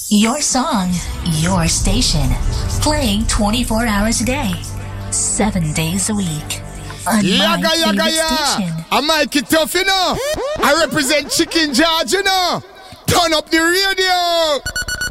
Your song, your station. Playing 24 hours a day, 7 days a week. On Yaga, my yaga, favorite ya. station. I make it tough, you know. I represent Chicken George, you know. Turn up the radio.